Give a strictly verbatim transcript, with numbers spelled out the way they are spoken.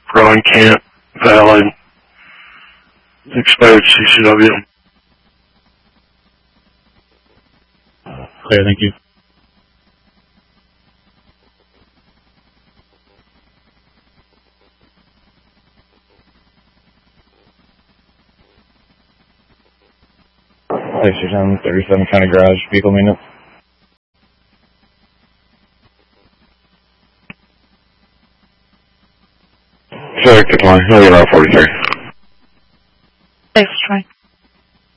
Ron Kent, valid, expired C C W. Clear, thank you. Place your time, thirty-seven County Garage, vehicle maintenance. Check, decline, Hilly Route forty-three. Thanks, Troy.